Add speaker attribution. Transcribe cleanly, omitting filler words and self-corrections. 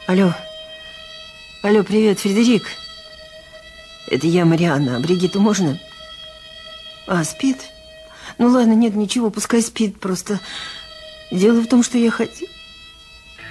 Speaker 1: Алло. Алло, привет, Фредерик. Это я, Марианна. А Бригитту можно? А, спит? Ну ладно, нет, ничего, пускай спит. Просто дело в том, что я хотела...